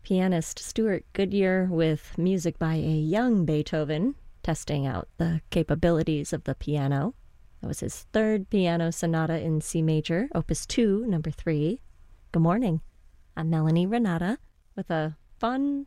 Pianist Stuart Goodyear with music by a young Beethoven, testing out the capabilities of the piano. That was his third piano sonata in C major, Opus 2, number 3. Good morning. I'm Melanie Renata with a fun